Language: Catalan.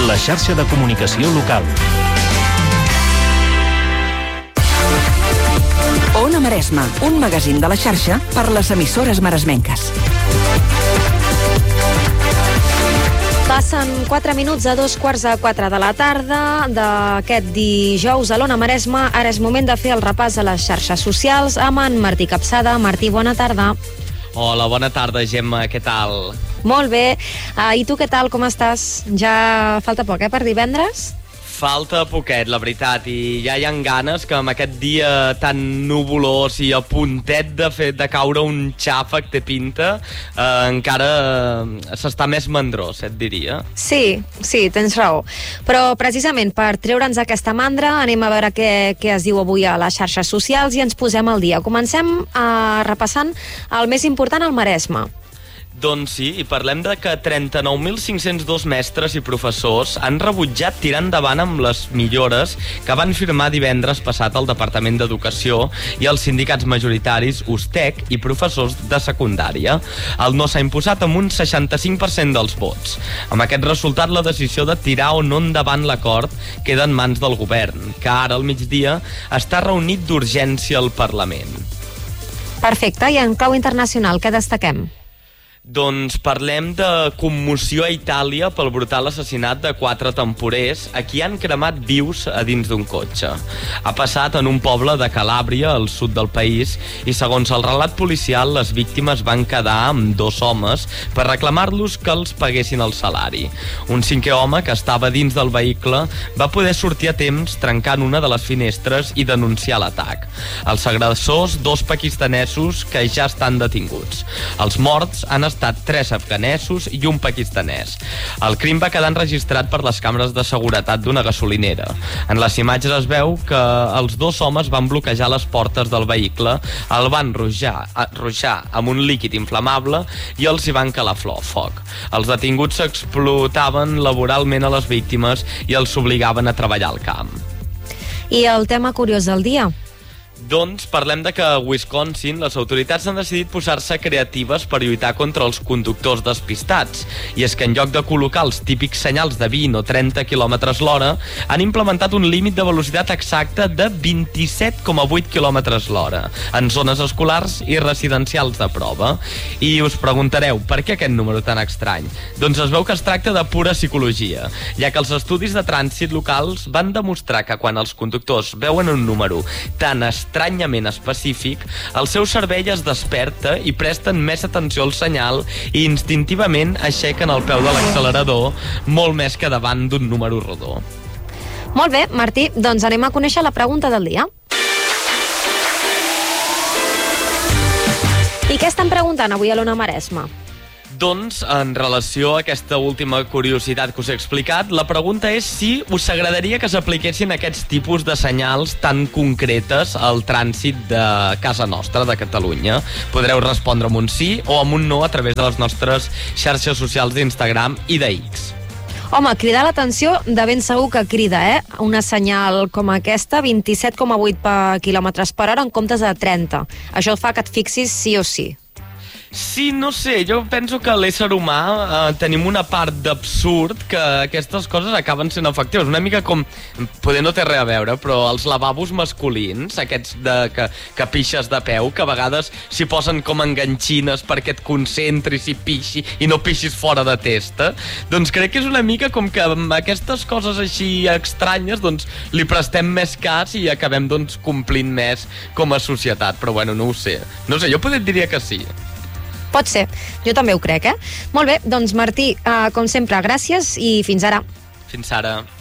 la xarxa de comunicació local. Ona Maresme, un magazín de la xarxa per les emissores maresmenques. Passen 4 minuts a 3:15 de la tarda d'aquest dijous a l'Ona Maresme. Ara és moment de fer el repàs a les xarxes socials amb en Martí Capçada. Martí, bona tarda. Hola, bona tarda, Gemma, què tal? Molt bé. I tu què tal, com estàs? Ja falta poc, per divendres? Falta poquet, la veritat, i ja hi ha ganes que amb aquest dia tan nuvolós i a puntet de caure un xàfec té pinta, encara s'està més mandrós, et diria. Sí, tens raó. Però precisament per treure'ns aquesta mandra anem a veure què es diu avui a les xarxes socials i ens posem al dia. Comencem repassant el més important al Maresme. Doncs sí, i parlem de que 39.502 mestres i professors han rebutjat tirar endavant amb les millores que van firmar divendres passat el Departament d'Educació i els sindicats majoritaris USTEC i professors de secundària. El no s'ha imposat amb un 65% dels vots. Amb aquest resultat, la decisió de tirar o no endavant l'acord queda en mans del govern, que ara al migdia està reunit d'urgència al Parlament. Perfecte, i en clau internacional, què destaquem? Doncs parlem de commoció a Itàlia pel brutal assassinat de 4 temporers a qui han cremat vius a dins d'un cotxe. Ha passat en un poble de Calàbria, al sud del país, i segons el relat policial, les víctimes van quedar amb 2 homes per reclamar-los que els paguessin el salari. Un 5è home, que estava dins del vehicle, va poder sortir a temps trencant una de les finestres i denunciar l'atac. Els agressors, 2 pakistanesos que ja estan detinguts. Els morts han estat 3 afganesos i un pakistanès. El crim va quedar enregistrat per les càmeres de seguretat d'una gasolinera. En les imatges es veu que els 2 homes van bloquejar les portes del vehicle, el van ruixar amb un líquid inflamable i els hi van calar foc. Els detinguts explotaven laboralment a les víctimes i els obligaven a treballar al camp. I el tema curiós del dia? Doncs parlem de que a Wisconsin les autoritats han decidit posar-se creatives per lluitar contra els conductors despistats. I és que en lloc de col·locar els típics senyals de 20 o 30 km l'hora, han implementat un límit de velocitat exacte de 27,8 km l'hora en zones escolars i residencials de prova. I us preguntareu, per què aquest número tan estrany? Doncs es veu que es tracta de pura psicologia, ja que els estudis de trànsit locals van demostrar que quan els conductors veuen un número tan estranyament específic, el seu cervell es desperta i presten més atenció al senyal i instintivament aixequen el peu de l'accelerador molt més que davant d'un número rodó. Molt bé, Martí, doncs anem a conèixer la pregunta del dia. I què estan preguntant avui a l'Ona Maresme? Doncs, en relació a aquesta última curiositat que us he explicat, la pregunta és si us agradaria que s'apliquessin aquests tipus de senyals tan concretes al trànsit de casa nostra, de Catalunya. Podreu respondre amb un sí o amb un no a través de les nostres xarxes socials d'Instagram i de X. Home, cridar l'atenció de ben segur que crida, Una senyal com aquesta, 27,8 km per hora en comptes de 30. Això fa que et fixis sí o sí. Sí, no sé, jo penso que l'ésser humà tenim una part d'absurd que aquestes coses acaben sent efectives. Una mica com, poder no té res a veure, però els lavabos masculins, aquests que pixes de peu, que a vegades s'hi posen com enganxines perquè et concentris i pixi i no pixis fora de testa, doncs crec que és una mica com que amb aquestes coses així estranyes doncs li prestem més cas i acabem doncs complint més com a societat, però bueno, no ho sé. No sé, jo poder et diria que sí. Pot ser, jo també ho crec, Molt bé, doncs Martí, com sempre, gràcies i fins ara. Fins ara.